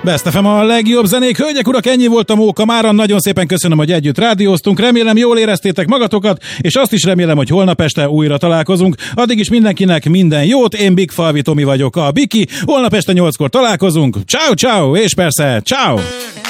Best FM a legjobb zenék. Hölgyek, urak, ennyi volt a Móka mára. Nagyon szépen köszönöm, hogy együtt rádióztunk. Remélem, jól éreztétek magatokat, és azt is remélem, hogy holnap este újra találkozunk. Addig is mindenkinek minden jót. Én Big Falvi Tomi vagyok, a Biki. Holnap este 8-kor találkozunk. Ciao, ciao, és persze, ciao!